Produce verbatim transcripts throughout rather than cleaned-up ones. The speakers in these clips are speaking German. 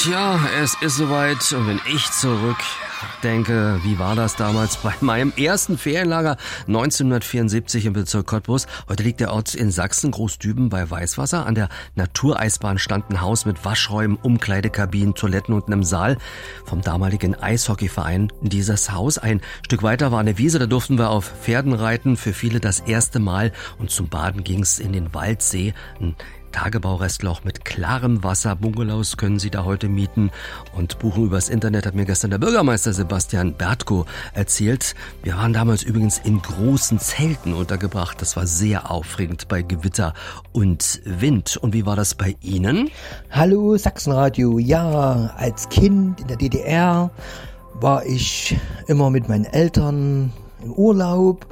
Tja, es ist soweit und wenn ich zurückdenke, wie war das damals bei meinem ersten Ferienlager neunzehnhundertvierundsiebzig im Bezirk Cottbus. Heute liegt der Ort in Sachsen, Großdüben bei Weißwasser. An der Natureisbahn stand ein Haus mit Waschräumen, Umkleidekabinen, Toiletten und einem Saal vom damaligen Eishockeyverein. Dieses Haus, ein Stück weiter war eine Wiese, da durften wir auf Pferden reiten, für viele das erste Mal. Und zum Baden ging's in den Waldsee. Ein Tagebaurestloch mit klarem Wasser. Bungalows können Sie da heute mieten und buchen übers Internet, hat mir gestern der Bürgermeister Sebastian Bertko erzählt. Wir waren damals übrigens in großen Zelten untergebracht. Das war sehr aufregend bei Gewitter und Wind. Und wie war das bei Ihnen? Hallo Sachsenradio. Ja, als Kind in der D D R war ich immer mit meinen Eltern im Urlaub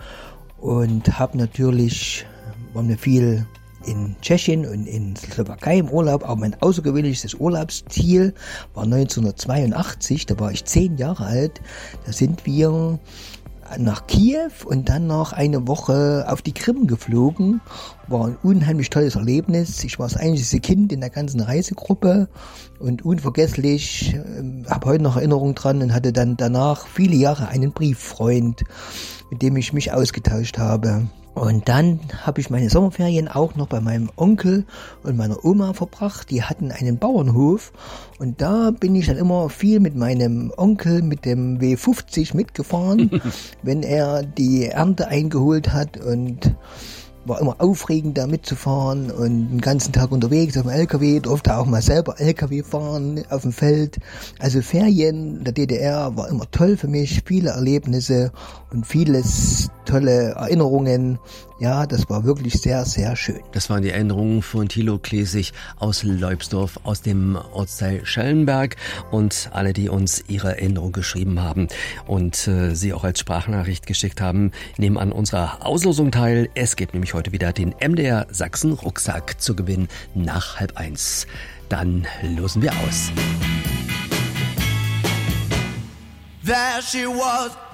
und habe natürlich, waren wir viel in Tschechien und in Slowakei im Urlaub. Auch mein außergewöhnlichstes Urlaubsziel war neunzehnhundertzweiundachtzig, da war ich zehn Jahre alt. Da sind wir nach Kiew und dann noch eine Woche auf die Krim geflogen. War ein unheimlich tolles Erlebnis. Ich war das einzige Kind in der ganzen Reisegruppe und unvergesslich. äh, habe heute noch Erinnerung dran und hatte dann danach viele Jahre einen Brieffreund, mit dem ich mich ausgetauscht habe. Und dann habe ich meine Sommerferien auch noch bei meinem Onkel und meiner Oma verbracht. Die hatten einen Bauernhof und da bin ich dann immer viel mit meinem Onkel mit dem W fünfzig mitgefahren, wenn er die Ernte eingeholt hat, und war immer aufregend, da mitzufahren und den ganzen Tag unterwegs auf dem L K W, durfte auch mal selber L K W fahren auf dem Feld. Also Ferien in der D D R war immer toll für mich, viele Erlebnisse und vieles tolle Erinnerungen. Ja, das war wirklich sehr, sehr schön. Das waren die Erinnerungen von Thilo Klesig aus Leubsdorf, aus dem Ortsteil Schellenberg, und alle, die uns ihre Erinnerung geschrieben haben und äh, sie auch als Sprachnachricht geschickt haben, nehmen an unserer Auslosung teil. Es gibt nämlich heute wieder den M D R Sachsen Rucksack zu gewinnen nach halb eins. Dann losen wir aus. There she was.